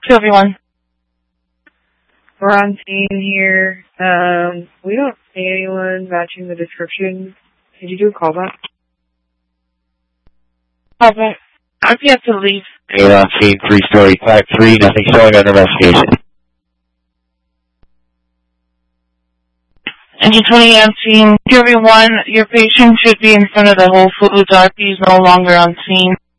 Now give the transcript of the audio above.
To everyone. We're on scene here. We don't see anyone matching the description. Did you do a callback? Callback. I've yet to leave. 8 on scene, 3-story, type 3, nothing showing under investigation. Engine 20 on scene. To everyone, your patient should be in front of the Whole Foods. RP is no longer on scene.